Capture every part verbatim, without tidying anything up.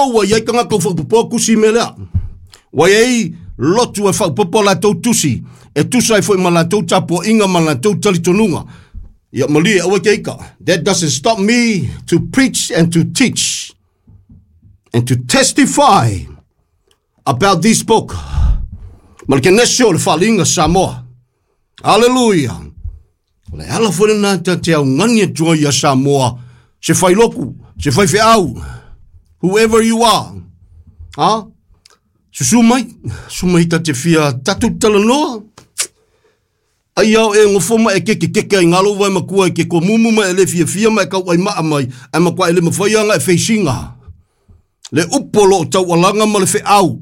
wa yai kanga ko whaupopo kusi me lea. Wa yai lotu e whaupopo la tau tusi. E tusai fo ma la tau tapo inga ma la tau talitonunga. Ya malia awa keika. That doesn't stop me to preach and to teach and to testify about this book. Malke nesho le whalinga Samoa. Hallelujah. Le ala fwere nā ta te au ngani e tua ia Samoa. Se whai loku, se whai whi au. Whoever you are. Ha? So sumai, sumai ta te whia tatu tala noa. Ai au e ngofoma e keke keke ai ngalo vai makua e ke ko mumuma e le fia fia mai kau ai maa mai. Ai makua e le mawhaianga e whaisinga. Le upolo o tau alanga ma le whi au.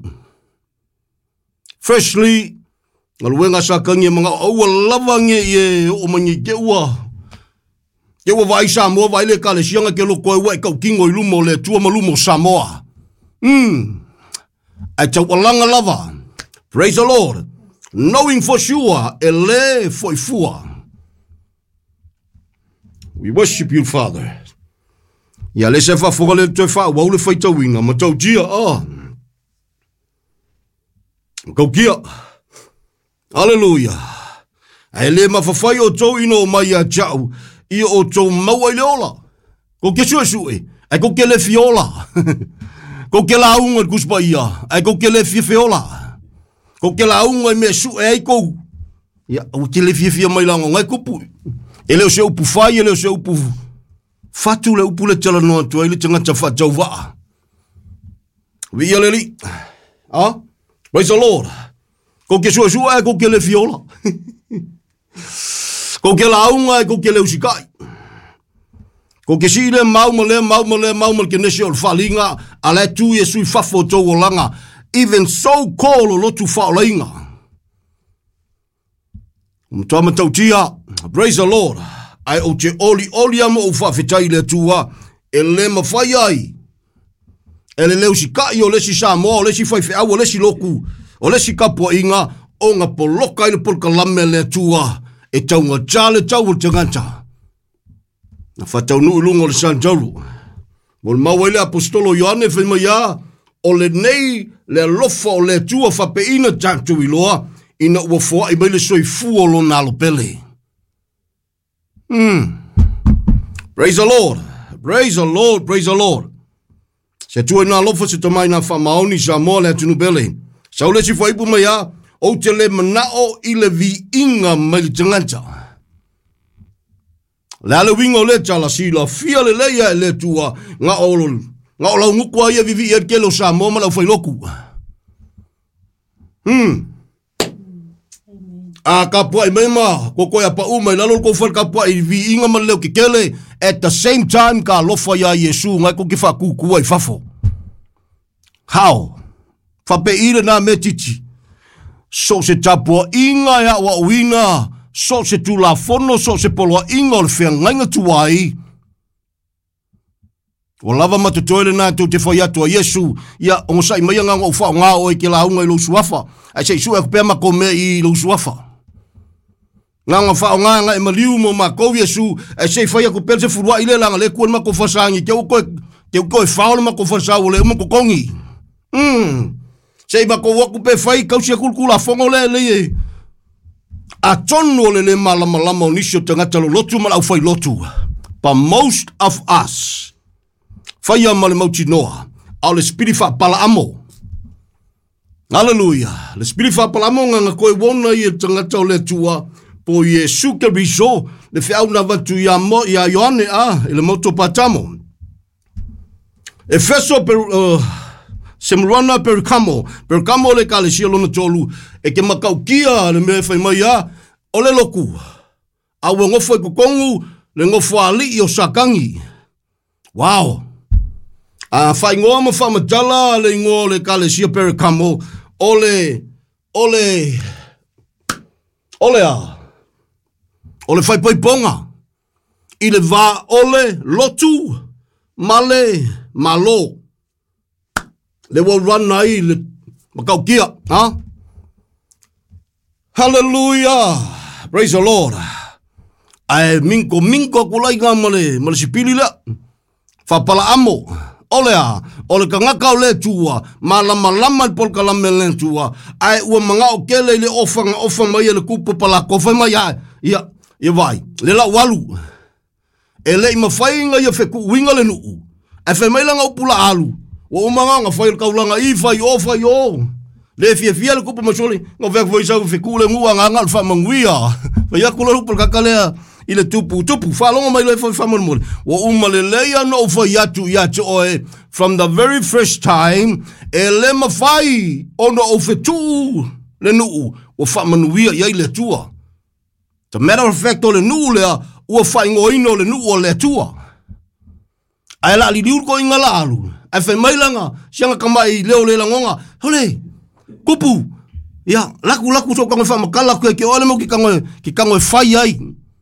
Firstly, ngaluenga sa kangi mga aua lavange ye o mangi ke ua. Ke ua vai Samoa vai le kale sianga ke loko e wai kau kingo i lumo le tua malumo Samoa. Hmm. Ai tau alanga lava. Praise the Lord. Knowing for sure, ele foi fua. We worship you, Father. Ya le se fa foga le te fa wa le fai tau inga ma tau dia ah. Kau kia. Hallelujah. Ai le ma fa fai o tau ino mai a jau i o tau maua i le ola. Ko ke sua sue. Ai ko ke le fiola. Ko ke la unga kuspa ia. Ai ko ke le fiola. Ko ke la unga me su e ai ko. Ya, o ke le fia fia mai langa ngai kupu. Ele o se upu fai, ele o se upu fatu le upu le tala noa tua, ele tangata fatau waa. Vi ia leli. Ah? Praise the Lord. Ko ke sua sua e ko ke le fiola. Ko ke la unga e ko ke le usikai. Ko ke si le mau mo le mau mo le mau mo ke nesi o le whalinga, a le tu e sui fafo tau o langa. Even so call o lotu whaolinga. Mtama tautia, praise the Lord. Ai o te oli oli ama o whawhetai le tua, e le mawhai ai. E le leo si kai o lesi Samoa, o lesi whaiwhea, o lesi loku, o lesi kapua inga, o ngā poloka i le polka lame le tua, e tau ngā tale tau o te nganta. Na whatau nui lunga o le San Jaulu. Mo le maua le apostolo Ioane whaimaya, o le nei le lofa o le tua whapeina tātou i loa, ina ua fua i meile soi fua lo nalo pele. Hmm. Praise the Lord. Praise the Lord. Praise the Lord. Se tua ina lofa se tamai na whamaoni Samoa le atunu pele. Sau le si whaipu mai a, o te le manao i le vi inga mai le tanganta. Le ale winga o le tala sila, fia le leia e le tua, nga olol. Nga o lau ngukua ia vivi ia kelo Samoa ma lau whailoku. Hmm. A kapua i meima, ko koe a pa umai, lalol ko whal kapua i vi inga ma leo ki kele, at the same time ka lofa ia Yesu, ngai ko ki whakukua i whafo. How? Whape ire na me titi. So se tapua inga ya wa uina, so se tu la fono, so se poloa inga o le whea ngainga tuai. O lava matutoele nā tau te whai atua Yesu, ia o ngosai mai ngā ngā uwha o ngā oe ke la unga i lo suafa. Ai sei sua e kupea mako me i lo suafa. Ngā ngā wha o ngā ngā e maliu mo mako Yesu, ai sei whai a kupea se furua i le langa le kuan mako whasangi, te uko te uko e whaole mako whasau le umako kongi. Hmm. Sei mako waku pe whai kausia kulkula whongo le le e. A tonu le le malama lama o nisio te ngata lo lotu ma lau whai lotu. But most of us, whaia ma le mauti noa, au le spiri wha pala amo. Hallelujah. Le spiri wha pala amo ngā koe wona i e tangata o le tua, po i e suke riso, le whiau na watu i a, mo, i a Ioane a, i le moto patamo. E feso per, uh, semrana per kamo, per kamo le kale sia lona tolu, e ke makau kia le mea whai mai a, o le loku. Au e ngofo e kukongu, le ngofo ali i o sakangi. Wow. A fai ngoa ma whamatala le ngoa le kale sia perekamo ole, ole, ole a, ole fai paiponga, i le va ole lotu, male, malo, le wa run nai le makau kia, ha? Hallelujah, praise the Lord. Ai minko, minko kulai ngā male, male sipili la, whapala amo, Olea, ole ka ngaka o le tua, malama lama i polka lama le tua, ai ua mga o kele le ofanga ofa mai le kupo pala kofa mai ia, ia, ia vai, le la walu. E le ima whainga ia wheku winga le nuu, e whe mailanga upula alu, o umanga nga whail kaulanga i whai o whai o. Le fia fia le kupo masoli, nga whek voi sau wheku le ngua nga ngal wha manguia, whai akula rupul kakalea, i le tupu, tupu, whalonga mai le whai whamanmole. Wa uma le leia no whai atu i atu oe, from the very first time, e le mawhai ono o whetu le nuu, o whamanuia iai le tua. The matter of fact o le nuu lea, ua whai ngoino le nuu o le tua. Ai la li diur ko inga la alu, ai whai mailanga, sianga kamai leo le langonga, hole, kupu, ia, laku laku so kangoe whamakala koe ke ole mo ki kangoe, ki kangoe whai ai.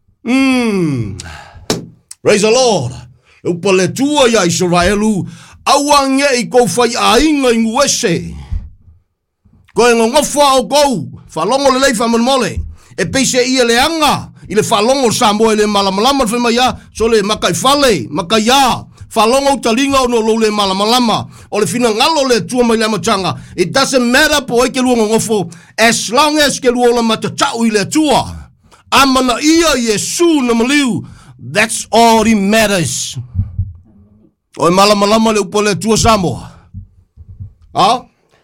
Mm. Praise the Lord. Upa le tua ia Israelu, awange i kou whai a inga i nguese. Koe ngongofua o kou, whalongo le lei whamanmole, e peise ia le anga, i le whalongo Samoa le malamalama whai ia, so le makai whale, makai ia, whalongo talinga o no lo le malamalama, o le fina ngalo le tua mai le amatanga. It doesn't matter po eke lua ngongofo, as long as ke lua la matatau i le tua. Amana ia Yesu na maliu. That's all it matters. O e malamalama le upo le tua Samoa. Ha?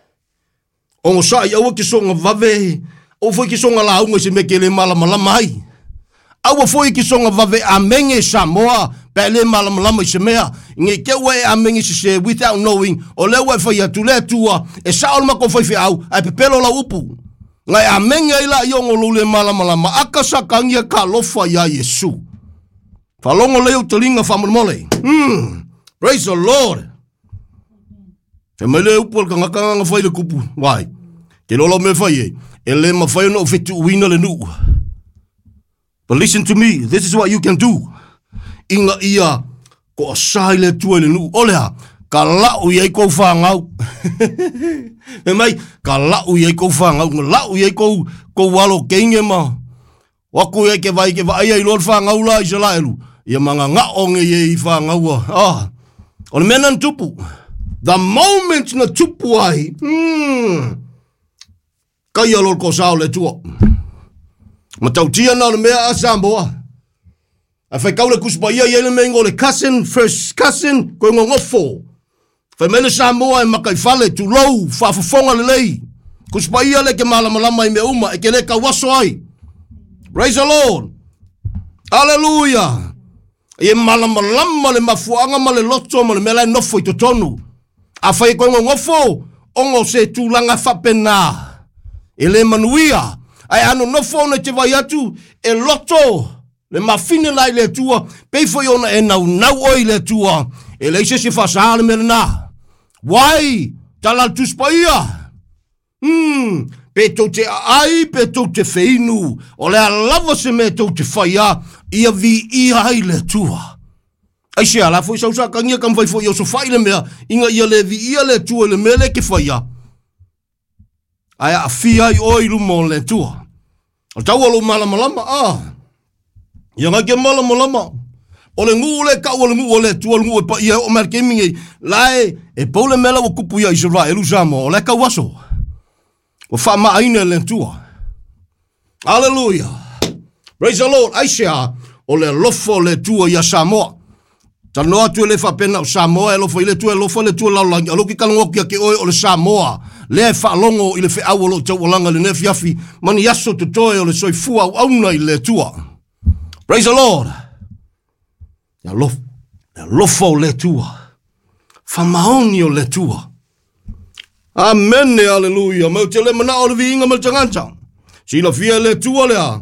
O ngo sa ia ua kisonga vave. O foi kisonga la unga se meke le malamalama hai. Aua foi kisonga vave amenge Samoa. Pe le malamalama i se mea. Nge ke ue amenge se se without knowing. O le ue fai atu le tua. E sa olma ko fai fi au. Ai pepelo la upu. Ngai amenga ila iongo lule malamalama akasakangia ka lofa ya Yesu. Falongo leo talinga whamamole. Hmm. Praise the Lord. Te mele upol ka ngaka nga whai le kupu. Wai. Ke lolo me whai e. E le ma whai no fitu uina le nuu. But listen to me. This is what you can do. Inga ia ko asai le tua le nuu. Olea. Ka lau iei kou whangau. E mai, ka lau iei kou whangau. Lau iei kou, kou walo keinge ma. Waku e ke vai ke vai ai lor whangau la i se laelu. Ia manga ngā onge iei whangaua. Ah, o le mena tupu. The moment na tupu ai. Hmm. Kai alor ko sao le tua. Ma tau tia na le mea a Samoa. A whai kaule kuspa ia iei le mengo le cousin, first cousin, koe ngongofo. Whai mele Samoa e makai whale tu lou, whafafonga le lei. Kuspa ia le ke malamalama i me uma, e ke le ka waso ai. Praise the Lord. Hallelujah. E malamalama le mafuanga ma le loto ma le mela e nofo i to tonu. A whai koe ngongofo, ongo se tūlanga whapena. E le manuia, ai ano nofo na te vai atu, e loto, le mafine lai le tua, peifo i ona e nau nau oi le tua, e le ise se whasaale mele nā. Wai, talal tuspa ia. Hmm, pe tau te ai, pe tau te feinu, o le alava se me tau te whaia, ia vi ia ai le tua. Ai se ala, foi sausa kangia kam vai foi o so whai le mea, inga ia le vi ia le tua le mele ke whaia. Ai a fia i oi lumo le tua. O tau alo malamalama, ah. Ia ngai ke malamalama. O le ngu le ka o le ngu o le tua le ngu e pa ia o mer kemingi. Lae, e pou le mela o kupu ia Israel usamo, o le ka waso. O wha maa ina le tua. Hallelujah. Praise the Lord. Aisha, o le lofo le tua ia Samoa. Tano atu e le whapena o Samoa, e lofo i le tua, e lofo le tua laulangi. Aloki kalangokia ke oe o le Samoa. Le e whaalongo i le whi au lo tau walanga le nefi afi. Mani aso te toe o le soifua au auna i le tua. Praise the Lord. Ya lof, ya lofo le tua. Whamaoni o le tua. Amen, hallelujah. Mau te le mana o le viinga mal tanganta. Sila fia le tua lea.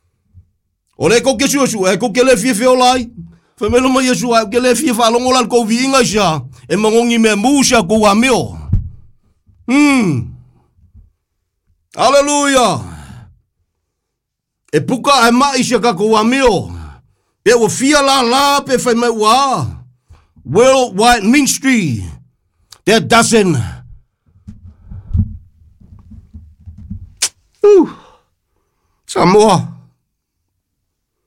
O le koke suasu, e koke le fia fia o lai. Whamelo mai Yesu, e koke le fia whalongo lal kou viinga isa. E mangongi me musa kou ameo. Hmm. Hallelujah. E puka e mai isa ka kou ameo. Pe o fia la la pe fai mai wa. Worldwide ministry. That doesn't. Uh, Samoa.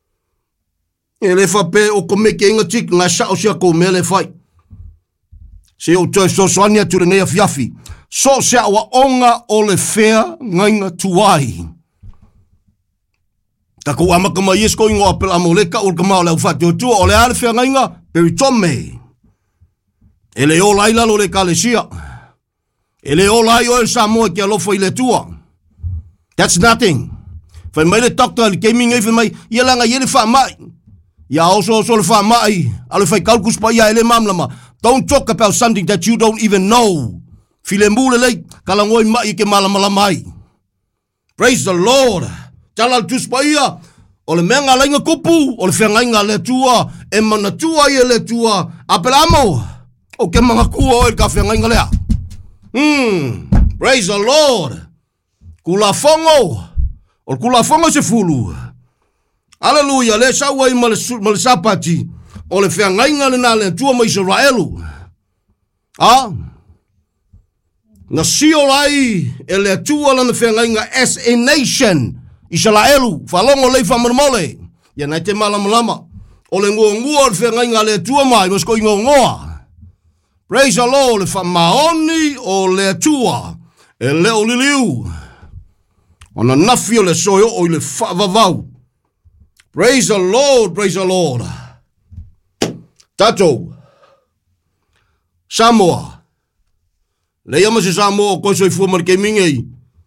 E le fa pe o ko meke inga tik nga sa o sia ko me le fai. Se o toi so soania tu nei afiafi. So se awa onga o le fea ngainga tuai. Ta ko amaka mai esko ingo apel amoleka o ka mau le ufati o tua o le ale fea ngainga peri tome. E le o laila lo le kalesia. E le o lai o e Samoa ki alofo i le tua. That's nothing. Fai mai le takta li kei minga i fai mai ia langa ia le wha mai. Ia oso oso le wha mai. Ale fai kalkus pa ia ele mamlama. Don't talk about something that you don't even know. File mule lei, kalangoi mai ke malamala mai. Praise the Lord. Tala tus pa ia. O le mea ngalainga kupu, o le whengainga le tua, e mana tua ia le tua. Apelamo, o ke mga kua o e ka whengainga lea. Hmm, praise the Lord. Kula fongo, o kula fongo se fulu. Hallelujah, le sawa i male sapati. O le whengainga le na le tua ma Israelu. Ah, na sio lai e le tua lana whengainga as a nation. Israelu, whalongo lei whamarmole. Ia nei te malamalama. O le ngua ngua le whengainga le tua mai, masko ingo ngoa. Praise the Lord, le whamaoni o le tua. E leo liliu. O na nafi o le soyo o le whavavau. Praise the Lord, praise the Lord. Tato. Samoa. Le ama se Samoa ko soifua mar ke mingei.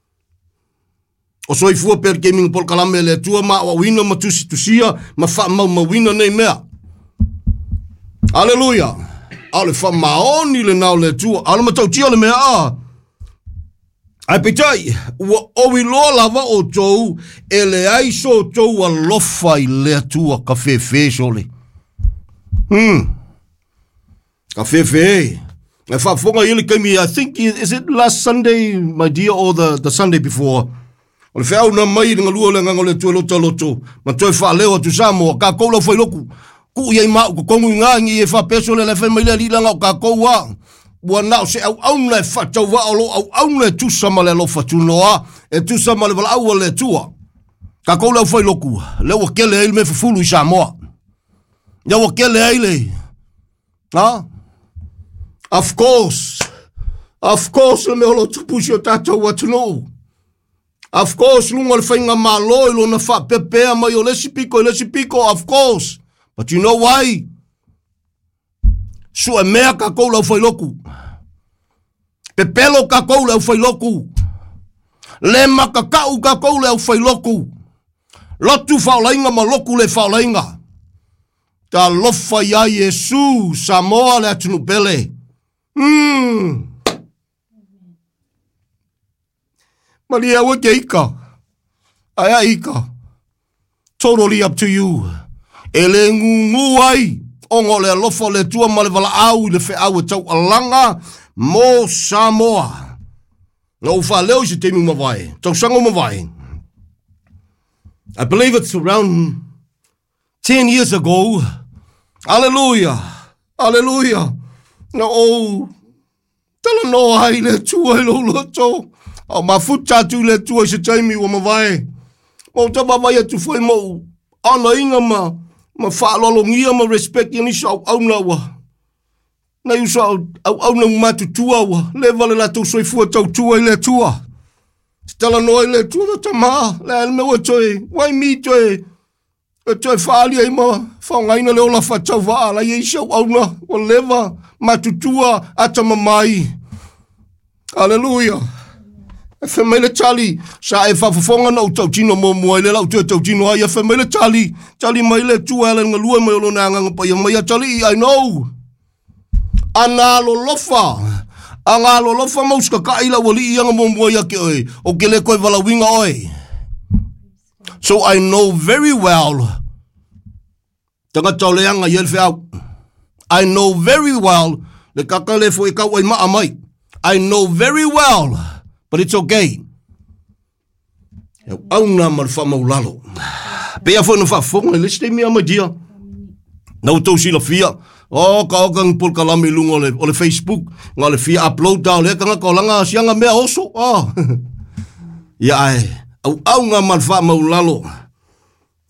O soifua per ke minga pol kalame le tua ma wa wina ma tusi tusia ma fa ma ma wina nei mea. Hallelujah. Ale fa maoni le nau le tua. Ale ma tau tia le mea a. Ai petai, ua owi loa lava o tou e le aiso tou a lofa i le tua ka fefe sole. Hmm. Ka fefe. E fa fonga ili kaimi, I think, is it last Sunday, my dear, or the, the Sunday before? O le whao na mai nga lua le nganga le tua loto loto. Ma toi wha leo atu Samoa, ka kou lau whai loku. Ku iei mau, ku kongu ngangi e wha peso le le whai mai le li langa o ka kou wa. Ua nao se au au le whatau wa alo au au le tusama le lo whatunoa. E tusama le wala au le tua. Ka kou lau whai loku. Le wa kele eile me fufulu i Samoa. Ya wa kele eile. Ha? Of course. Of course le me holo tupusi o tatou watuno. Of course, lunga le whainga malo ilo na wha pepea mai o lesi piko, lesi piko, of course. But you know why? Su e mea ka kou lau whailoku. Pepelo ka kou lau whailoku. Le makakau ka kou lau whailoku. Lotu whaolainga ma loku le whaolainga. Ta lofa ia Yesu, Samoa le atunu pele. Hmm. Maria, what ke ika? Aya ika. Totally up to you. Ele ngungu ai. Ongo le lofa le tua ma le wala au le fe au tau alanga mo Samoa. Ngau wha leo si temi mawai. Tau sango mawai. I believe it's around ten years ago. Hallelujah. Hallelujah. Na o tala no hai le tua lo loto. O mafuta tu le tua se taimi o mawai. O taba vai atu foi mo ana inga ma ma whaalolongia ma respect yani sa au na wa. Na yu sa au au na matu tua wa. Le vale la tau soifua tau tua i le tua. Tala no i le tua ta ma. Le alme wa toi. Wai mi toi. E toi whaali ai ma. Whaungaina le ola whatau wa ala i sa au na. Wa leva matu tua ata mamai. Hallelujah. E whemele tali, sa e whafafonga na o tau tino mo mua i le lau tau tino ai, e whemele tali, tali mai le tua ele nga lua mai olo na nganga pa ia mai a tali, I know. Ana lo lofa, anga lo lofa mauska ka ila wali i anga mo mua ia ke oi, o ke le koe wala winga oi. So I know very well, tanga tau le anga i elfe au, I know very well, le kaka le fo i kau ai maa mai, I know very well, but it's okay. Au na mar fa maulalo. Pe afo no fa fonga le ste mi amadia. Na to si la fia. O ka ka pol kala me lungo le o le Facebook, nga le fia upload down le ka ka langa sianga me oso. Ah. Ya ai. Au au nga mar fa maulalo.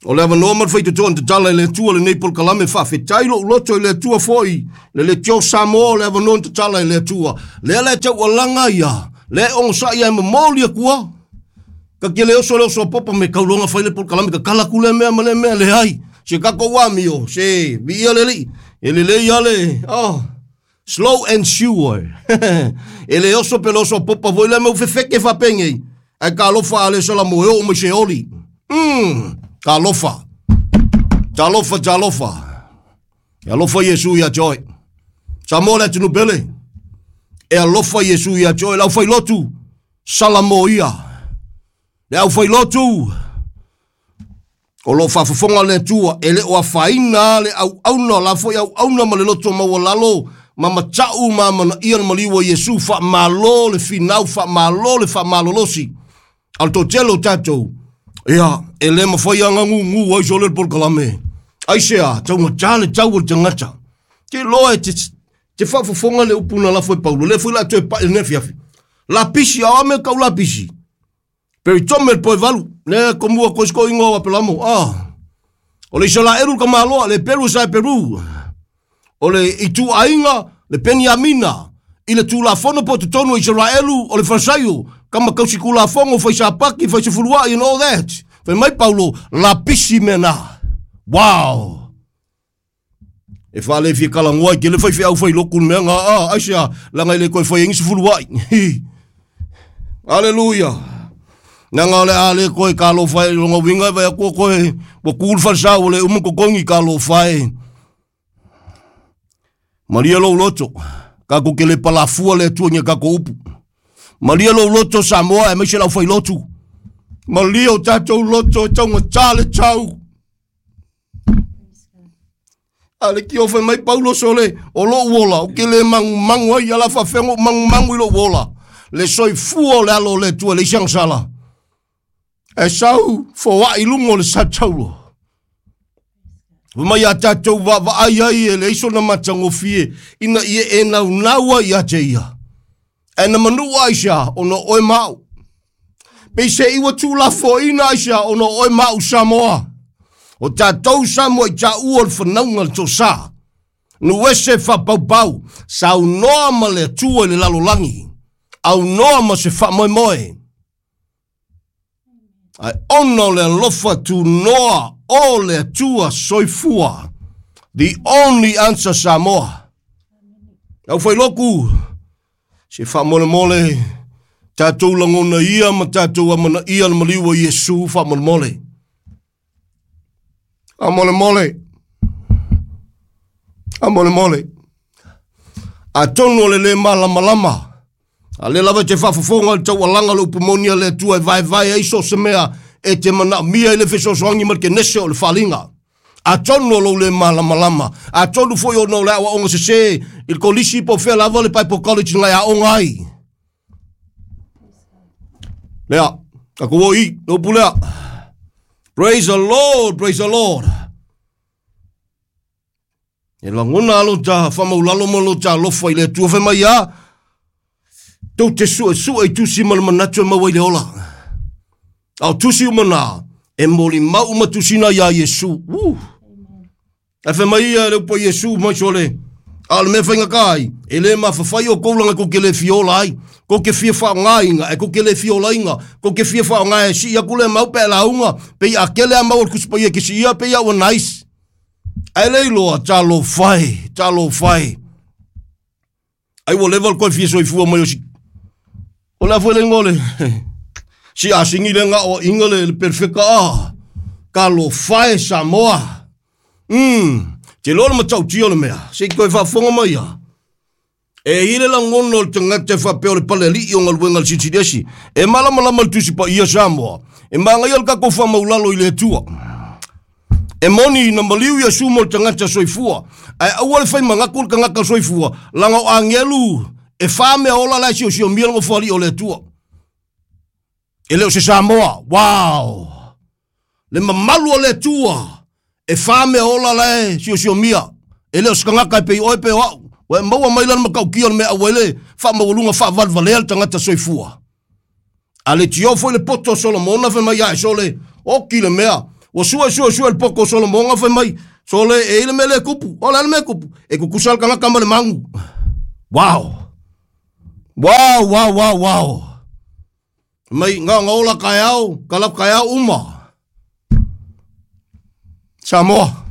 O le ava normal fai te toa te tala le tua le Nepal Kalame fa fe tailo loto le tua foi le le tio Samoa le ava non te tala le tua le le te walanga ia le on sa ia memoria kua ka ke le oso le oso popa me kaulonga fai le Nepal Kalame ka kala kule mea male mea le hai se kako wamio se vi le li ele le ia le oh slow and sure ele oso pe oso popa voi le me fe feke fa penge ai ka lofa ale sala mo o me se oli mm Talofa. Talofa, talofa. Alofa Yesu ya joy. Samola tunu bele. E alofa Yesu ya joy. Lau fai lotu. Salamo ia. Lau fai lotu. O lo fa fonga le tua. Ele o faina le au au no la foi au au no male lotu ma lalo. Mama chau mama na ia maliwa Yesu fa malo le finau fa malo le fa malolosi. Alto telo tato. Ia, e le mawhai anga ngu ngu ai sole Nepal Kalame. Ai sea, tau ma tale tau o te ngata. Te loa te, te whawhawhonga le upuna la fwoi paulo. Le fwoi la tue pa il nefi afi. La pisi, awa me kau la pisi. Peri tome poe valu. Ne komua koisko ingo wa pelamo. Ah. O le isala eru ka maloa, le peru sa peru. O le itu ainga, le peni amina. I le tu la fono po te tonu Israelu, o le farsaio. Kama kausi kula fongo, fai sa paki, fai sa fulua, and all that. Fai mai paulo, la pisi mena. Wow. E wha le fia kalangoai, ke le fai fia au fai loku mea ngā, ah, aisia, langa le koe fai ingisi fulua. Hallelujah. Nanga le ale koe kalo fai, longa winga, vai a koe koe, wa kul farsa, o le umako kongi kalo fai. Maria lo loto, kako ke le palafua le tuanya kako upu. Maria lo loto Samoa e meise lau fai lotu. Maria o tatou loto e tau matale tau. Ale ki o fai mai paulo sole o lo wola. O ke le mangu mangu ai ala whawhengo mangu mangu i lo wola. Le soi fua le alo le tua le isang sala. E sau fo i lungo le sa taulo. Mai a tatou wa wa ai ai e le iso na matango fie. Ina ie e nau naua i a te ia. E na manua aisha o no oi mau. Pei se iwa tu la fo ina aisha o no oi mau Samoa. O tātou Samoa i tā ua le whanaunga to sa. Nu ese wha pau pau. Sa au noa ma le tua le lalolangi. Au noa ma se wha moi moi. Ai ono le lofa tu noa o le tua soifua. The only answer Samoa. Au whai loku. Se wha mole mole, tātou langona ia, ma tātou amana ia na maliwa Yesu, wha mole mole. A mole mole. A mole mole. A tono le le malama lama. A le lava te whafafonga, tau alanga le upumonia le tua e vai vai e iso se mea, e te mana mia e le feso soangi marke nese o le whalinga. A tono lo le malama lama. A tono foi o no le awa onga se se, il kolisi po fea lava le pai po college ngai a onga ai. Lea, ako wo i, no pulea. Praise the Lord, praise the Lord. E langona alo ta, whamau lalo malo ta lofa i le tua whema ia. Tau te sua, sua i tusi mana manatu e mawa i le ola. Au tusi umana, e moli mau matusina ia Yesu. Woo. E whema ia le upo Yesu, mai sole. Al me whainga kai, e le ma whawhai o koulanga ko ke le fiola ai, ko ke fia wha ngainga, e ko ke le fiola inga, ko ke fia wha ngai, si ia kule mau pe la unga, pe ia kele a mau kuspa ia kisi ia, pe ia wa nice. Ai lei loa, talo whai, talo whai. Ai wo level koe fia soi fua mai o si. O la fwele ngole, si asingi le nga o inga le perfeka a, ka lo whai Samoa. Hmm. Te lolo matau tio le mea, se koe whafonga mai a. E hile la ngono le tangate whapeo le pale li i o ngaluenga le sitidesi. E malama lama le tusi pa ia Samoa. E manga ia le kako whamaulalo i le tua. E moni na maliu ia sumo le tangate soifua. Ai aua le whai mangaku le kangaka soifua. Langa o angelu e whame ola lai si o si o mia lango whali o le tua. E leo se Samoa. Wow. Le mamalu o le tua. E whame ola le si o si o mia. E leo skangaka e pei oe pei wau. Wa maua mailana makau kia me awele. Whama walunga wha valvalea le tangata soifua. A le tio foi le poto Solomona fe mai ai sole. O ki le mea. Wa sua sua sua el poko Solomonga fai mai. Sole e ile mele kupu. Ola le me kupu. E kukusal kanga kamale mangu. Wow. Wow, wow, wow, wow. Mai nga ngola kayao, kalap kayao uma. Samoa.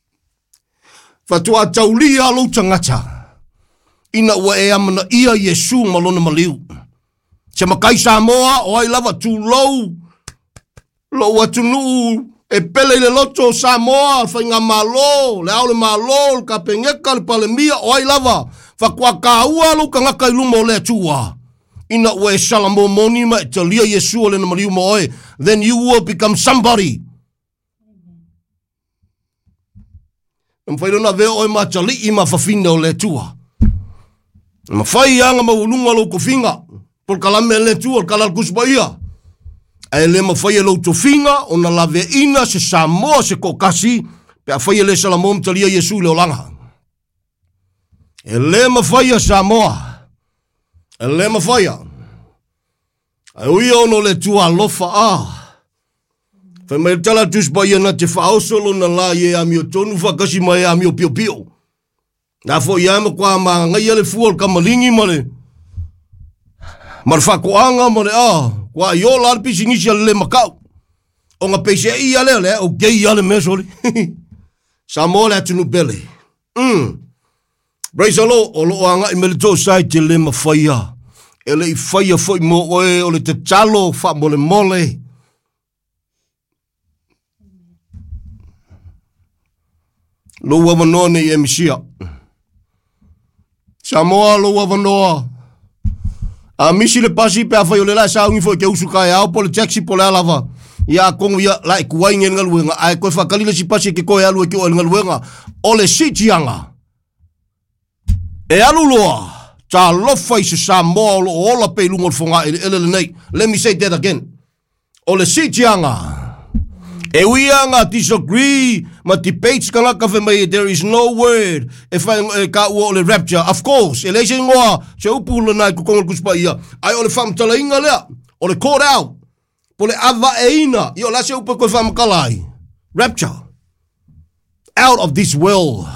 Fatua taulia lo tangata. Ina ua e amana ia Yesu malona maliu. Se makai Samoa o ai lava tu low. Lo atu nuu e pele le loto Samoa fa nga malo, le au le malo, ka pengeka le palemia o ai lava. Fa kwa kaua lo ka ngaka iluma o le atua. Ina ua e salamo moni ma e talia Yesu o le na maliu mo oe. Then you will become somebody. Mwhairona veo oe ma tali i ma fafina o le atua. Ma fai anga ma ulunga lo kofinga. Por kalame le tua, kalal kusbaia. E le ma fai lo tofinga, o na lave ina se Samoa se kokasi, pe a fai le salamom talia Yesu le olanga. E le ma fai a Samoa. E le ma fai a. E uia ono le tua lofa a. Fai mai tala tusbaia na te faosolo na la ye amio tonu fakasi mai amio pio pio. Na fo yama kwa ma ngai ale fuol kamalingi male. Mar fakoanga male a, kwa yo lar pisinisi ale makau. O nga pese i ale le, o gei ale mesoli. Samoa le atunu bele. Mm. Praise the Lord, o lo anga i melito sai te le mawhaia. Ele i whaia foi mo oe, o le te talo, wha mole mole. Lo wawanoa ne e misia. Samoa lo wawanoa. A misi le pasi pe a whai o le lai saungi foi ke usukai au po le taxi po le alava. Ia kongu ia lai kuwai ngen ngaluenga. Ai koe whakalile si pasi ke koe alu e ke o ngaluenga. O le sitianga. E alu loa. Ta lofa i se Samoa o lo ola pe lungo fonga ele ele nei. Let me say that again. O le sitianga. E uianga disagree, ma debates ka laka fe mai, there is no word, e whai ka ua o le rapture, of course, e leise ngoa, se upu le nai kukonga kuspa ia, ai o le whamtala inga lea, o le call out, po le ava e ina, i o la se upu koe whamkalai, rapture, out of this world,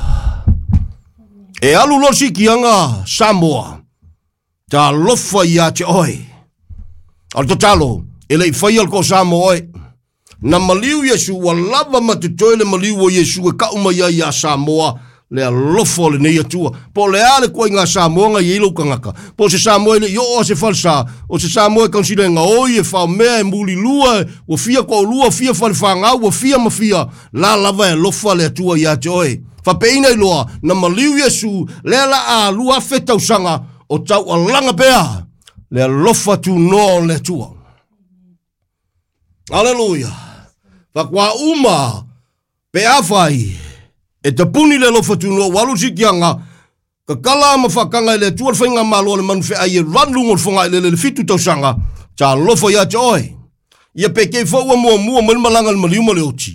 e alu losi ki anga Samoa, ta lofa ia te oi, al to talo, e le i whai al ko Samoa oi, na maliu Yesu wa lava matutoi le maliu o Yesu e ka uma ia ia Samoa le alofo le nei atua. Po le ale koi ngā Samoa nga i ilo kangaka. Po se Samoa le yo o se falsa. O se Samoa e kansile nga oi e whao mea e muli lua. Wa fia ko lua, fia whare whangau, wa fia ma fia. La lava e lofa le atua ia te oe. Whapeina iloa na maliu Yesu le la a lua fetau sanga o tau alanga pea. Le lofa tu no le atua. Hallelujah. Whakwa uma pe awhai e te puni le lofa tunua walu sikianga ka kala ma whakanga le tuar whainga malo le manu whea i e ranlungo whanga le le fitu tausanga ta lofa ia te oi ia pe kei whaua mua mua mani malanga le maliuma le oti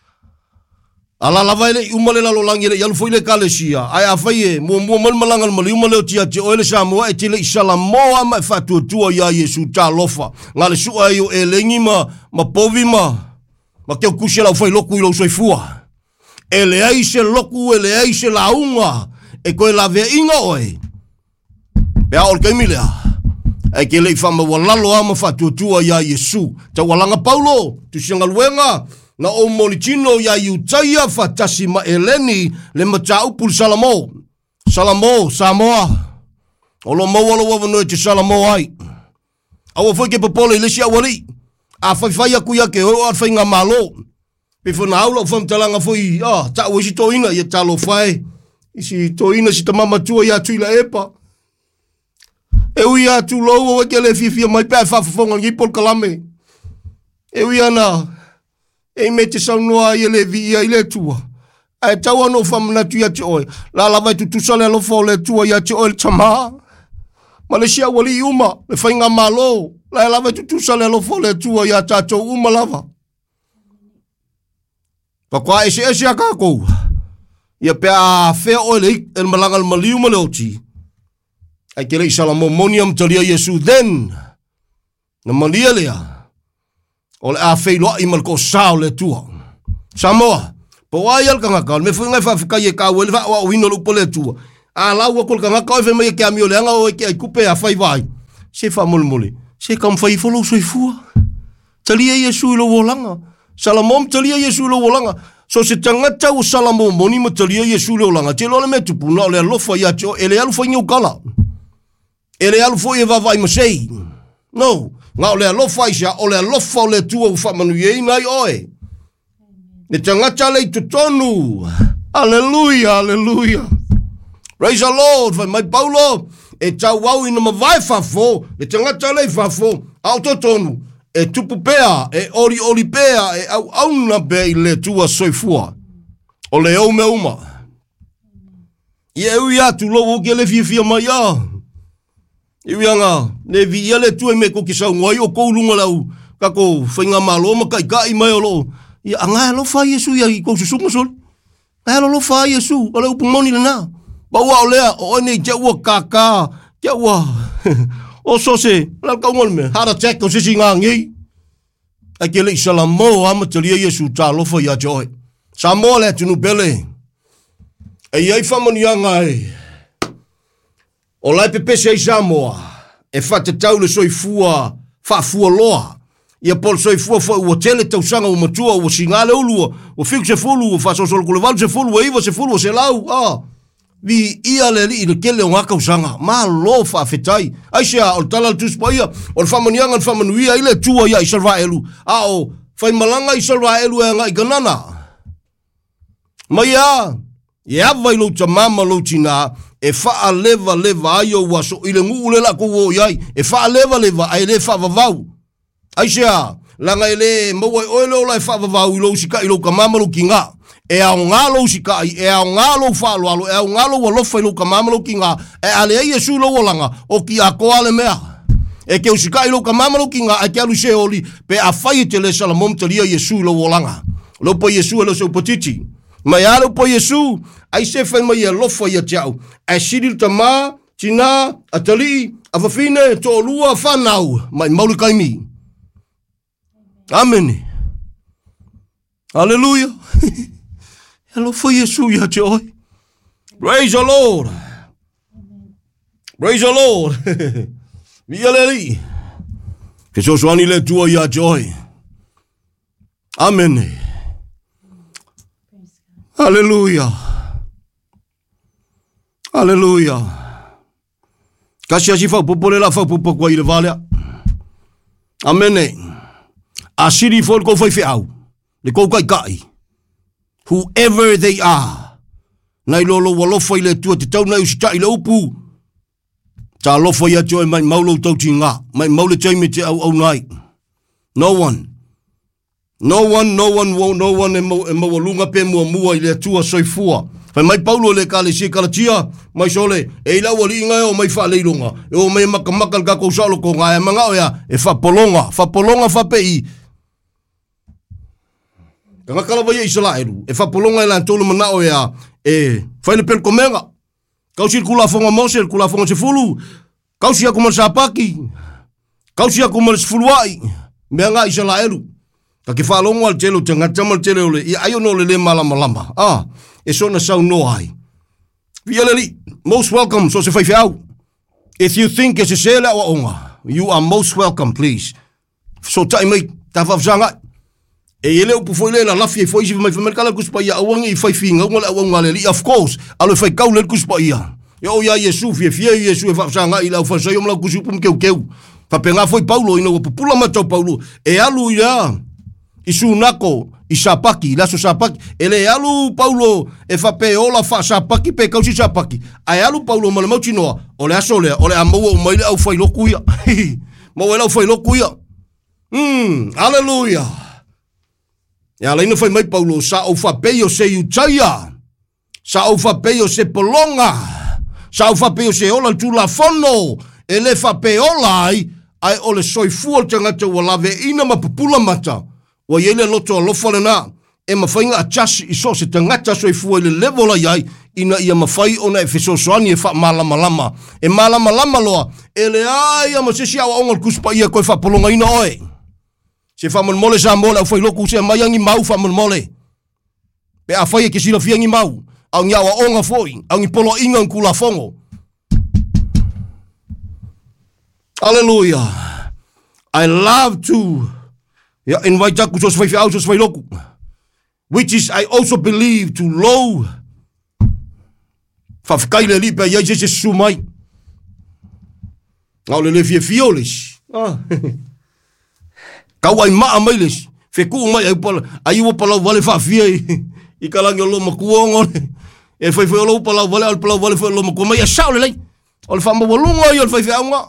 ala lava ele i umale lalo langi le yalu foile kalesia ai a whai e mua mua mani malanga le maliuma le oti a te oi le Samoa e te le isala moa ma e whatua tua ia Yesu ta lofa nga le sua e o e lengi ma ma povi ma ma keu kusi lau fai loku i lau soifua. E le ai se loku, e le ai se launga, e koe la vea inga oe. Pea ol kei milea. E ke lei whama walalo ama whatuatua ia Yesu. Ta walanga Paulo, tu sianga luenga, na o molitino ia iutaia whatasi ma eleni le mata upul Salamo. Salamo, Samoa. Olo mawalo wawanoe te Salamo ai. Awa foi ke papole ilesi awali. A fai fai aku ia ke o a fai ngā malo. Pe whana aula o whamtalanga fai, ah, ta ua isi toina, ia talo fai. Isi toina si ta mama tua ia tuila epa. E ui a tu lau o ke le fifia mai pēr whafafonga ngi pol kalame. E ui ana, e me te saunua ia le vi ia i le tua. E tau ano whamanatu ia te oi. La lawai tu tusale alofa o le tua ia te oi le tamaha. Ma le sia wali uma, le whai ngā malo. La lava tu tu sale lo fole tua ya tato uma lava. Pa kwa ese ese akako. Ya pe a fe ole el malanga el maliu maloti. Ai kele Salamo moniam talia Yesu then. Na malia lea. Ole a fe lo i mal ko sao le tua. Samoa. Po ai al kanga ka, me fu ngai fa fika ye ka wele fa o wino lu pole tua. A la wa kol kanga ka ve me ke amio le anga o ke ai kupe a fai vai. Se fa mol mole. Se kam fai folo so fua. Talia Yesu lo wolanga. Salamom talia Yesu lo wolanga. So se tangata o salamom moni mo talia Yesu lo wolanga. Te lo le metu pu no le lofa ya cho ele alu fa nyu kala. Ele alu fo e va vai mo sei. No, nga le lofa isa o le lofa le tua o fa manu ye nai oe. Ne tangata le tutonu. Hallelujah, hallelujah. Praise the Lord, vai mai Paulo. E tau wau ina mawai fafo, e tangata le fafo, au totonu, e tupu pea, e ori ori pea, e au auna be i le tua soifua. O le au me uma. I e ui atu lo uke le fia fia mai a. I ui anga, ne vi ia le tua me ko ki sau ngoi o koulunga lau, kako whainga malo ma kai kai mai o lo. I anga e lo whai Yesu ia i kou susunga soli. Ngai lo lo whai Yesu, o le upumoni le na. Baua o lea, o ene te ua kaka, te ua, o so se, la kaungal me, heart attack o sisi ngā ngi. Ake le isala mo ama talia Yesu tā lofa ia joe. Sa mo le tunu bele. E iei whamani anga e. O lai pepe se isa moa, e whate tau le soifua, whafua loa. Ia pol soifua wha ua tele tau sanga o matua, ua singale ulua, o fiku se fulu, o whasosolo kulevalu se fulu, o iwa se fulu, o se lau, ah. Vi ia le li ina kele o ngaka usanga. Ma lo fa fetai. Aisha, o tala le tuspa ia. O le whamanianga le whamanuia ile tua ia i Israelu. A o, whai malanga i Israelu e nga i ganana. Mai a, e awai lo ta mama lo tina, e wha leva leva aio waso, ile ngu ule la ko wo iai, e wha leva leva, ai le wha vavau. Aisha, langa ile maua oele o lai wha vavau ilo sika ilo ka mama lo ki ngā. E au ngalo sikai, e au ngalo whalo alo, e au ngalo walofa ilo ka mamalo ki ngā, e ale e Yesu lo walanga, o ki a koale mea. E ke usikai ilo ka mamalo ki ngā, e ke alu se oli, pe a whai te le salamom te lia Yesu lo walanga. Lo po Yesu e lo se upatiti. Mai alo po Yesu, ai se whai mai e lofa ia te au. E siril ta mā, tina, a tali, a whawhine, to lua, whanau, mai mauli kaimi. Amen. Hallelujah. Hello for Yesu ya joy. Praise the Lord. Praise the Lord. Vialeli. Que so swani le tua ya joy. Amen. Hallelujah. Hallelujah. Kasia si fa popole la fa popo kwa ile valea. Amen. Asiri fol ko foi fe au. Le ko kai kai. Whoever they are. Nai lolo walofa ile tua te tau nai usita ile upu. Ta lofa ia joe mai maulo tau tinga. Mai maule tau me te au au nai. No one. No one, no one, no one e maua lunga pe mua mua ile tua soifua. Fai mai paulo le kale si kalatia. Mai sole. E ila wali inga o mai wha leilonga. E o mai makamaka lga kou salo ko ngai. E manga o ya. E wha polonga. Wha polonga wha pei. Kanga kalawa ia Israelu, e whapolonga i lan tolu manao ea, e whaile pel komenga. Kausi kula fonga Mose, kula fonga se fulu. Kausi aku man sapaki. Kausi aku man se fuluai. Mea nga Israelu. Ka ke whalonga al telo, te ngata mal tele ole, i ayo no le le malama lama. Ah, e sona sau no ai. Vialeli, most welcome, so se whaife au. If you think e se sele awa onga, you are most welcome, please. So tai mai, ta whafzanga. E ele upu foi le la lafi e foi si mai famerkala kuspa ia awangi i fai finga ngala awanga le of course alo fai kau le kuspa ia yo ya Yesu fie fie Yesu e fa sanga i la fa sai omla kusupu mkeu keu fa penga foi Paulo ino popula mata Paulo e alu ia isu nako i sapaki la so sapaki ele alu Paulo e fa pe ola fa sapaki pe kausi sapaki ai alu Paulo mala mauchino o le aso le o le amo o mai au fai lokuia mo ele au fai lokuia mm hallelujah. Ya la ino fai mai Paulo sa o fa peio se utaya. Sa o fa peio se polonga. Sa o fa peio se ola tu la fono. Ele fa peola ai ai ole soifua tangata wa lave ina mapupula mata. Wa yele loto alofa na e mafainga achasi iso se tangata soifua ile level ai ina ia mafai ona e feso soani e fa malama lama. E malama lama loa. Ele ai ama se sia wa ongal kuspa ia ko fa polonga ina oe. Se fa mon mole sa mole au foi loku se mai angi mau fa mon mole. Pe a whaia ke sila fiangi mau. Au ngi awa onga foi. Au ngi polo inga nkula fongo. Hallelujah. I love to yeah, invite aku so svai au so svai loku. Which is I also believe to low. Fa fikai le lipe ya je sumai. Au le le fie fiolis. Ah. Kau ai maa mailes. Fe ku mai ai pala ai wo pala vale fa fie. I kalangi lo makuongo. E foi foi lo pala vale al pala vale foi lo maku mai sa le lei. O le fa mo volungo yo foi fe anga.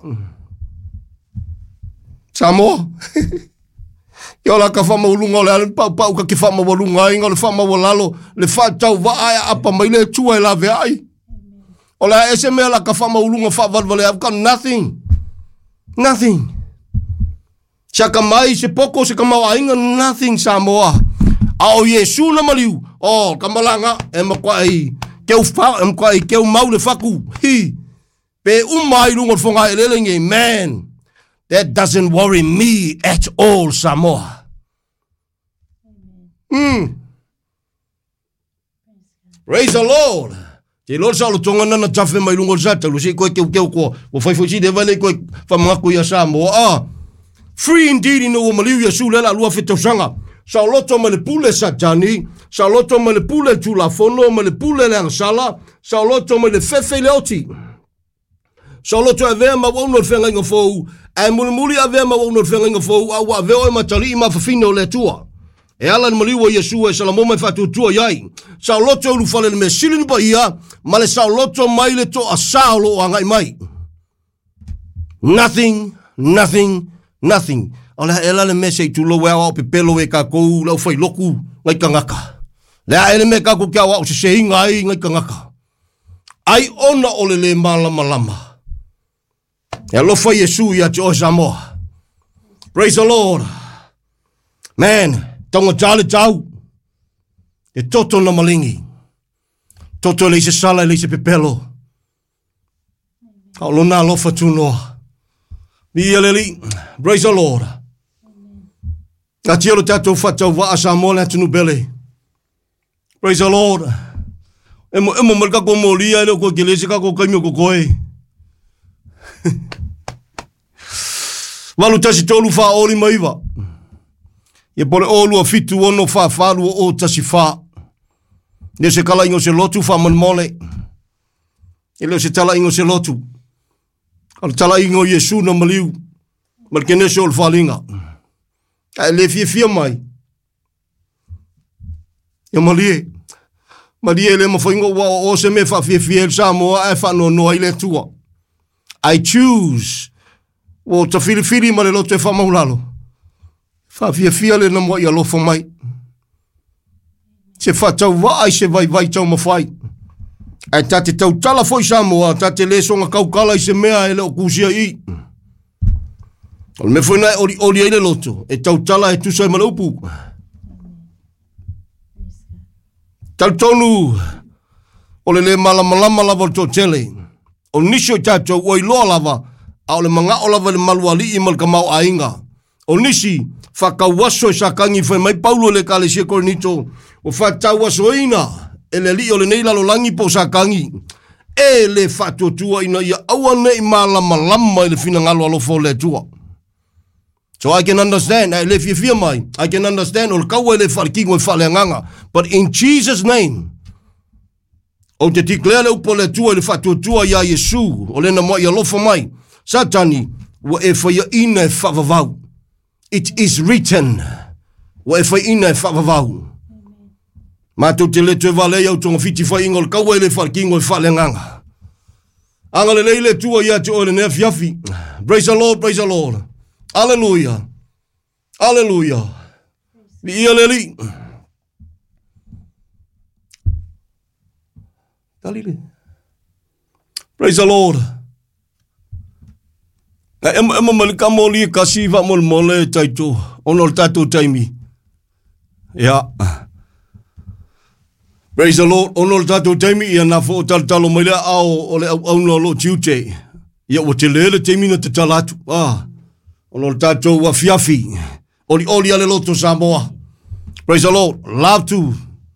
Samo. Yo la ka fa mo volungo le pa pa ka ki fa mo volungo ai ngol fa mo volalo le fa tau va ai apa mai le tua la ve ai. O la ese me la ka fa mo volungo fa val vale I've got nothing. Nothing. Saka mai se poko se kamau ainga nothing Samoa. Ao Yesu na maliu. Oh, kamalanga e makwai. Keu fa e makwai keu mau le faku. Hi. Pe umai lungo fonga elelenge man. That doesn't worry me at all Samoa. Hmm. Praise the Lord. Te Lord sa lo tonga na tafe mai lungo zata lu se ko keu keu ko. Wo fai fo si de vale ko fa mako ya Samoa. Ah. Free indeed in o maliu Yesu lela lua fitosanga. Sa loto me le pule satani, sa loto me le pule tu la fono, me le pule le sala, sa loto me le fefe leoti. Sa loto ave ma wono fenga ngofo, ai mulmuli ave ma wono fenga ngofo, a wa ve o matali ma fafino le tua. E ala le maliu Yesu e sala mo me fatu tua yai. Sa loto lu fale le mesilin pa ia, ma le sa loto mai le to asalo angai mai. Nothing, nothing, nothing. Ola ela le message tu lo wa pe pelo e ka ko lo foi loku ngai kangaka. Le ele me ka ko kia wa se se ngai ngai kangaka. Ai ona ole le mala malama. Ya lo foi Yesu ya cho Samoa. Praise the Lord. Man, tonga tale tau. E toto na malingi. Toto le se sala le se pepelo. Ka lo na lo fa tu no. Bieleli. Praise the Lord. Ati alo tatou fatau wa Samoa le tunu bele. Praise the Lord. Emo emo malka ko molia ele ko gelese ka ko kaimo ko koe. Walu tasi tolu fa oli maiva. Ye pole olu a fitu ono fa falu o tasi fa. Ne se kala ingo se lotu fa man mole. Ele se tala ingo se lotu. Al tala ingo Yesu na maliu. Malkene se ol falinga. Ai le fie fie mai. E malie. Malie le mafingo wa o se me fa fie fie Samoa e fa no no ile tua. I choose. O ta fili fili ma le loto e fa maulalo. Fa fie fie le na mo ia lo fa mai. Se fa tau wa ai se vai vai tau mafai. Ai tate tau tala foi Samoa, tate le songa kaukala i se mea ele o kusia i. O me foi na ori ori ele loto e tau tala e tusa e malaupu. Tal tonu o le le malama lama lava to tele. O nisho tato o i loa lava a o le manga o lava le maluali i malka mau ainga. O nisi whakawaso e sakangi whai mai paulo le kale sia korinito o whatawaso ina e le li o le neila lo langi po sakangi. E le whatotua ina ia awane i malama lama i le fina ngalo alofo le tua. So I can understand, I live you fear mai. I can understand ol kawa le farkingo e fale nganga. But in Jesus' name, o te tiklele upo le tua le fatutua ya Yesu, o le na mo ia lofa mai. Satani, wa e whaia ina e whavavau. It is written, wa e whaia ina e whavavau. Mātou te le tue wale au tonga fiti whai ingo le kawa le farkingo e fale nganga. Anga le leile tua ia te o le nea fiafi. Praise the Lord, praise the Lord. Hallelujah. Hallelujah. Bieleli. Dalile. Praise the Lord. Ema ema malika moli kasiva mol mole taito. Onol tato taimi. Yeah. Praise the Lord. Onol tato taimi ia na fo tal talo mele au ole au no lo tiute. Ia o te lele taimi na te talatu. Ah. Ono tato wa fiafi. Oli oli ale loto Samoa. Praise the Lord. Love to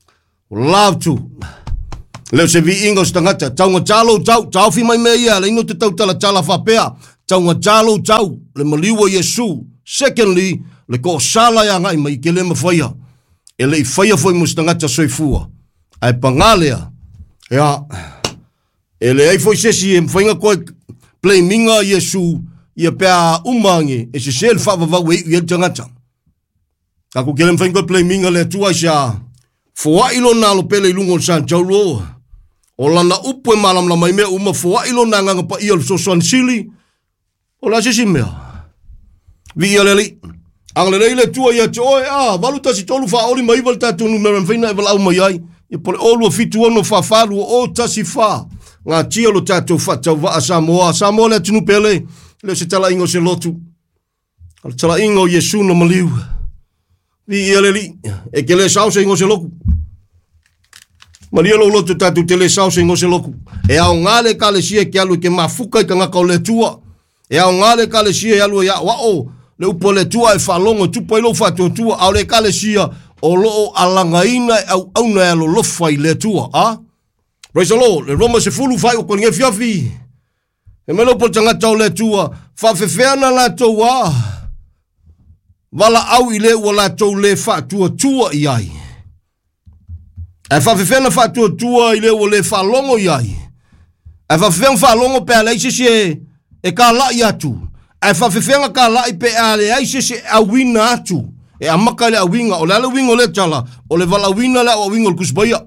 love to. Leo se vi ingo stangata, taunga talo tau, tau fi mai mea, le ino te tau tala tala whapea, taunga talo tau, le maliwa Yesu. Secondly, le ko sala ya ngai mai ke le mawhaia. E le i whaia foi mustangata soifua. Ai pangalea, ya, e le ai foi sesi e mwhainga koe play minga Yesu, ia pea umangi, e se sel whawawau e i tangata. Kako ke le mwhainga play minga le tua isa, fua ilo nalo pele ilungo san taulo, o lana upu e malam la mai mea uma fua ilo na nganga pa ia so son sili, o la sesi mea. Vi ia leli, ang le le tua ia te oe, ah, walu tasi tolu wha ori mai wal tatu numera mwhaina e wala au mai ai, ia pole olu a fitu ono wha whalu o tasi wha, ngā tia lo tatu whatau wa a Samoa, Samoa le tunu pele, leo se tala ingo se lotu, al tala ingo Yesu no maliu, vi ia leli, e ke le sau se ingo se loku, Maria lo lotu tatu te le sau se ingo se loku, e au ngale ka le sia ke alu ke mafuka i ka ngaka o le tua, e au ngale ka le sia e alu ya wao, le upo le tua e whalongo tupa i lo whatu tua, au le ka le sia o loo alangaina au auna e alo lofa i le tua, ah? Praise the Lord, le Roma se fulu whai o ko nge fiafi, e melo po tangata o le tua, whawhewheana la tau a, wala au i le ua la tau le whatua tua i ai. E whawhewheana whatua tua i le ua le whalongo i ai. E whawhewheana whalongo pe a leise se e ka la i atu. E whawhewheana ka la i pe a leise se a wina atu. E a maka le a winga, o le ale winga o le tala, o le wala wina le a winga o le kusbaya.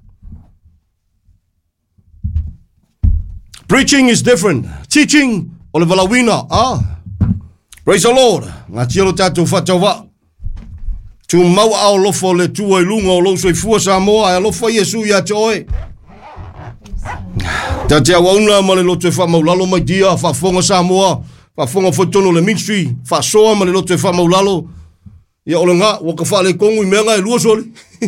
Preaching is different. Teaching, o le wala wina, ah. Praise the Lord. Ngā tielo tātou whatawa. Tu mau ao lofo le tua i lunga o lo soi fua Samoa, e lofo Yesu ia te oe. Ta te awauna ma le loto e wha maulalo mai dia, wha fonga Samoa, wha fonga whaitono le ministry, wha soa ma le loto e wha maulalo. Ia ole ngā, waka wha le kongu i mea ngai lua soli.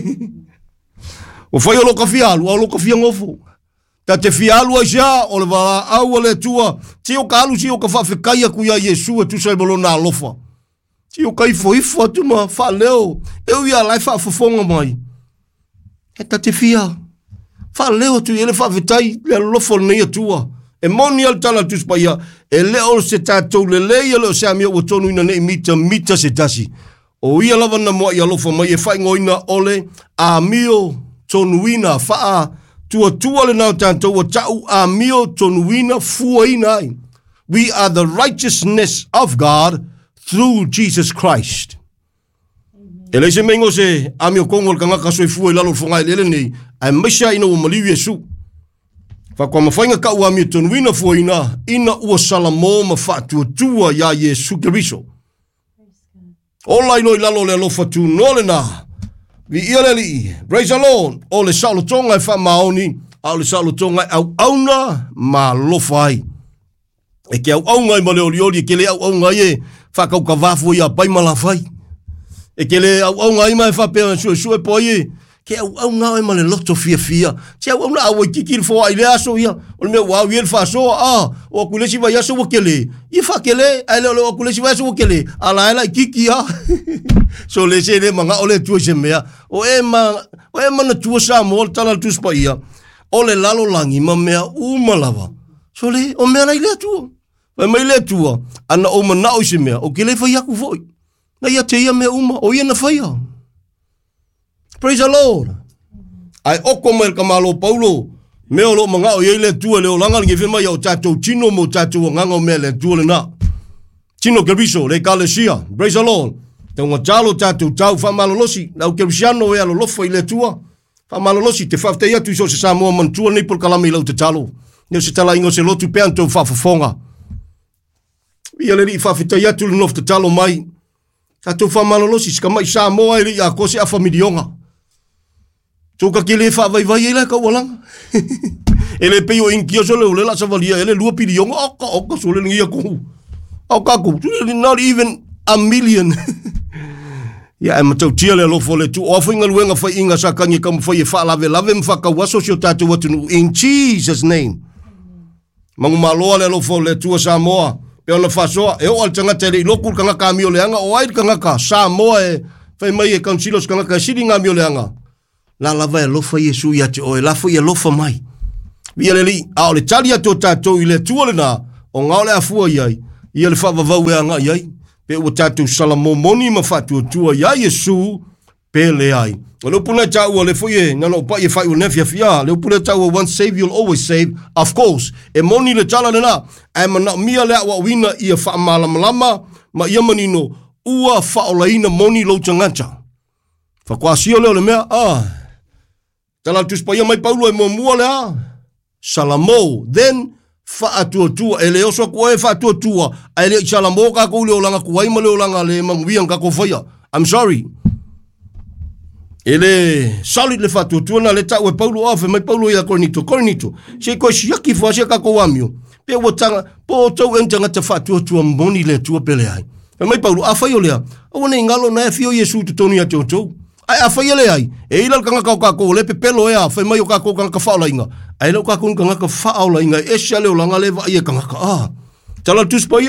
O whai o loka fialu, o loka fia ngofo. Ta te fialu ai sia, o le wala au le tua, ti o ka alu si o ka whawhikaia kuia Yesu e tu sai bolo nā lofa. Ti o ka ifo ifo atu ma wha leo, eu ia lai wha whafonga mai. E ta te fia, wha leo tu ele wha vitai, le lofa nei atua. E moni al tala tu spaya, e leo se tātou le leia leo se amia o tonu ina nei mita mita se tasi. O ia lava na moa ia lofa mai e whai ngoina ole, a mio tonu ina wha tua tua le nao tātou o tau a mio tonu ina fua ina ai. We are the righteousness of God through Jesus Christ. E leise mengo se amio kongo le kangaka soi fua i lalo whangai lele nei, ai maisha ina o maliu Yesu. Whakwa mawhainga ka ua amio tonu ina fua ina, ina ua salamo ma whaatua tua ya Yesu Keriso. Ola ino i lalo le alofa tu nole na. Vi ia leli, praise the Lord, o le saulo tonga e wha maoni, au le saulo tonga e au auna ma lofai. E ke au aunga i ma leo liori, e ke le au aunga i e whakau ka wafu i a pai malawhai. E ke le au aunga i ma e whapea sue sue po i e, ke au aunga i ma le loto fia fia. Te au aunga au e kikiri fo i le aso ia, o le mea wau i e le whasoa, ah, o a kulesi vai aso wa kele. I whakele, ai leo leo a kulesi vai aso wa kele, ala ala i kiki ah. So le se le manga o le tua se mea, o e ma, o e mana tua sa mo, o tala tu spa ia, o le lalo langi ma mea umalawa. So le, o mea nai le tua. Vai mai le tua, ana o mana o se mea, o ke le whai aku foi. Na ia te ia mea uma, o ia na whaia. Praise the Lord. Ai oko mai ka malo Paulo, mea lo manga o ia le tua leo langa nge whima ia o tātou tino mo tātou nganga o mea le tua le na. Tino Keriso, le kalesia. Praise the Lord. Te unga talo tātou tau whamalolosi, nau Kerisiano e alo lofa i le tua. Whamalolosi, te whafte ia tu so se Samoa mantua nei por kalami lau te talo. Neu se tala ingo se lotu pean tau whafafonga. Ia le ri whafte ia tu le nof te talo mai. Tātou whamalolosi, sika mai Samoa e ri a kose a whamidionga. Tuka ki le whawaiwai e le ka walanga. E le peo inkia so le ulela sa valia, e le lua pidionga, oka oka so le ngia kuhu. Oka kuhu, not even a million. Ya, e matau tia le lofo le tu ofa inga luenga whai inga sa kangi kamu whai e whaalave lave mwhaka waso si o tātou watunu. In Jesus' name. Mangu maloa le lofo le tua Samoa. Pe ona whasoa, e o al tangata le iloku ka ngaka amio leanga, o aid ka ngaka Samoa e whai mai e kaunsilos ka ngaka siri ngā amio leanga. la lava e lofa Yesu ia te oe, lafo ia lofa mai. Ia le li, a o le tali ato tātou i le tua le nā, o ngā le afua iai, ia le whawavau e anga iai, pe ua tātou salamo moni ma whatua tua ia Yesu, pe le ai. O leo puna tau le foye, ngano pa ye fai o nefia fia, leo puna tau once save you'll always save, of course, e moni le tala le nā, e mana mia lea wa wina ia wha malamalama, ma ia manino, ua wha o laina moni lo tangata. Whakwasio leo le mea, ah, tala tuspa ia mai paulo e mua mua lea, salamo, then, fa atua tua, e leo so koe fa atua tua, e leo salamo kako leo langa kuwaima leo langa le manguian kako faya, I'm sorry. Ele solid le fatu tu na le tau e paulo ofe mai paulo ia kornito kornito se ko shiaki fo se ka ko wamio pe wotanga po tau entanga te fatu tu moni le tu pele ai e mai paulo afa yo le o ne ngalo na fio Yesu tu tonu ya toto ai afa yo le ai e ila kanga ka ka ko le pepelo ya fa mai ka ko kanga ka fa la inga ai lo ka ko kanga ka fa la inga e shale o langa le va ia kanga ka ah tala tu spoia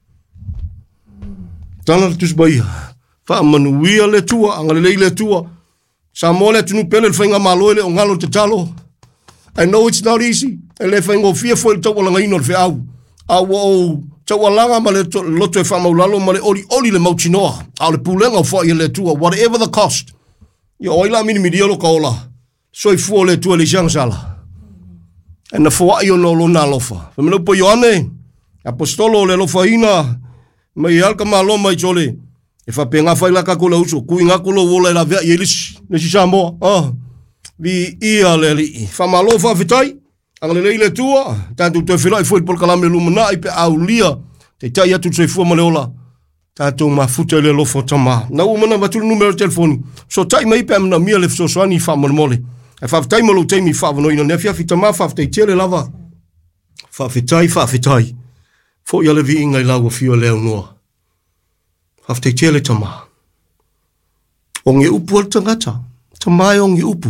tala tu spoia fa manuia le tua anga le le tua sa mole tunu pele le whainga malo ele o ngalo te talo. I know it's not easy. E le whainga o fia fo le tau walanga ino le wha au. A o tau walanga ma le loto e whamaulalo ma le oli oli le mautinoa. A le pulenga o wha i le tua. Whatever the cost. Ia oila mini midi alo ka ola. So i fua le tua le siang sala. E na fua i o no lo na lofa. Whamino po Ioane. Apostolo le lofa ina. Ma i alka malo mai chole. E fa penga fai la ka kola uso ku inga kola wola la vea yelis ne si samo ah vi ia le li fa malo fa vitai ang le le tua tanto te fila foi por kala me lumna i pe aulia te tai atu se fu maleola tanto ma futa le lo fotama na u mana batu numero telefoni so tai mai pe na mia le so swani fa mole e fa tai mo lo te mi fa no ina ne fia fitama fa te tele lava fa vitai fa vitai fo ia le vi inga la wo fio le no hafte tele tama. Onge upu al tangata. Tamai onge upu.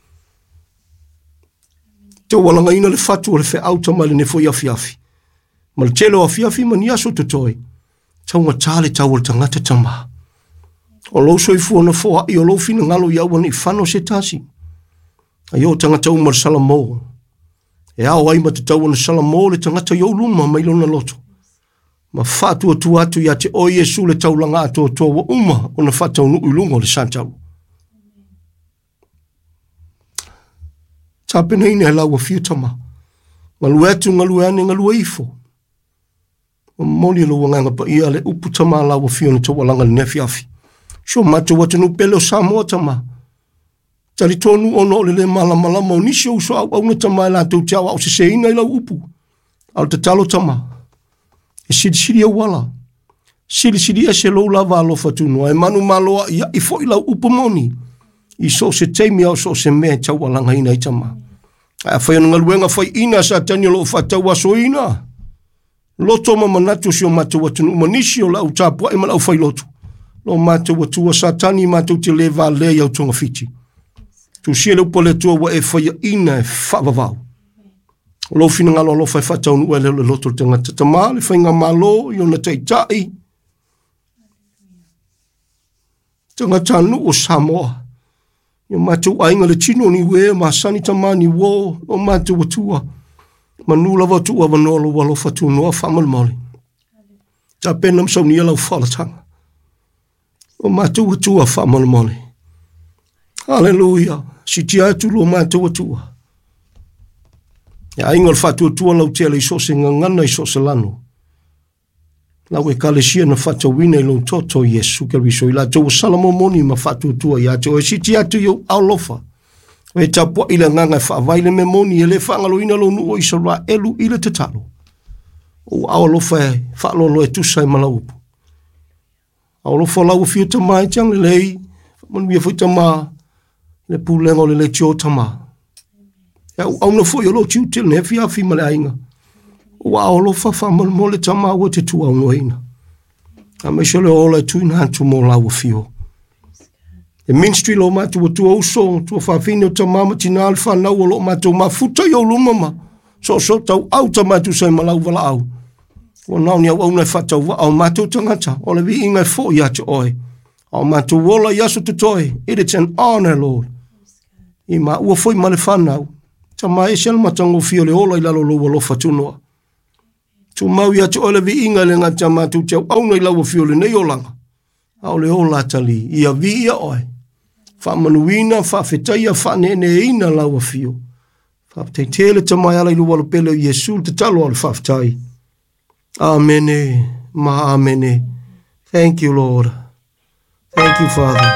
Te walanga ina le fatu o le fe au tama le ne fo yafi afi. Ma le tele o afi afi mani aso tutoi. Taunga tale tau al tangata tama. O lo so i fu ona fo i o lo fina ngalo iau wani whano se tasi. A yo tangata umar salamo. E au ai ma te tau ona salamo le tangata yo luma mai lona loto. Ma fatu atu atu ya te o Yesu le taulanga ato o toa wa uma o na fata unu ulungo le santau. Tāpena ina e laua fiatama. Ngalu etu, ngalu ane, ngalu eifo. Moli lo wanganga pa ia le upu tama laua fiona toa langa le nefi afi. Sio mato watu nu pele o Samoa tama. Tari tonu ono le le mala mala mo nisi o so au au na tama e la tau tiawa au se se ina i lau upu. Al te talo tama. E siri siri a wala. Siri siri a se lou lava alo fatunu. E manu maloa ia i fo i lau upu moni. I so se teimi au so se mea tau walanga ina i tama. A whai anu ngaluenga whai ina sa tani lo whatau aso ina. Loto ma manatu si o matu watunu. Manisi o lau tapua e malau whai lotu. Lo matu watua sa tani matu te leva lea iau tonga fiti. Tu sia leu po le tua wa e whai ina e whavavau. Lo fina ngalo lo fai whatau nu e leo le loto te ngata tama. Le whai ngā malo i ona tei tai. Te ngata nu o Samoa. Yo matu ainga le tino ni we ma sani tamani wo o matu watua. Manula watua vanolo walo fatu noa famal mole. Ta penam sau ni ala falatanga. O matu watua famal mole. Hallelujah. Si tia tu lo matu watua. Ya ainga le fatu watua lau tele iso se ngangana iso se lano. Lau e kalesia na fata wina ilo toto Yesu ke riso ila tau salamo moni ma fatu tua ya te o siti atu yo alofa. We tapua ila nganga fa vaile me moni ele fa ngalo ina lo nuo isora elu ila te talo. O alofa e fa lolo e tusa e malaupu. Alofa lau fiu tamai tiang le lei. Manu ia fuita ma le pulengo le le tio tama. Ya au na fo yo lo tiu til ne fia fi male ainga. Wa olo fa fa mal mole tama wa te tu au noina. A me shole ola tu na tu mo la wo fio. E ministry lo ma tu tu o so tu fa fino tama ma tina alfa na lo ma tu ma futa yo lo mama. So so tau au tama tu sai malau wala au. Wa na ni au na fa tau wa au ma tu tangata. Ola vi inga fo ya te oi. Au ma tu wola yaso tu toi. It is an honor, Lord. I ma ua foi ma le whanau. Ta mai e sel matango fio le ola i lalo lo walo fatunua. Tu mau ia tu ole vi inga le ngata matu tau au nei lau fio le nei olanga. Au le ola tali. Ia vi ia oi. Wha manuina, wha whetaia, wha nene ina lau fio. Wha te tele ta mai ala i luwalo pele o Yesu te talo ala wha whetai. Amene. Ma amene. Thank you, Lord. Thank you, Father.